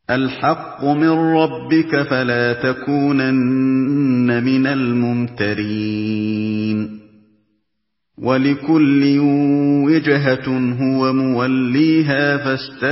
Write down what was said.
الْحَقُّ مِن رَّبِّكَ فَلَا تَكُونَنَّ مِنَ الْمُمْتَرِينَ وَلِكُلٍّ وِجْهَةٌ هُوَ مُوَلِّيهَا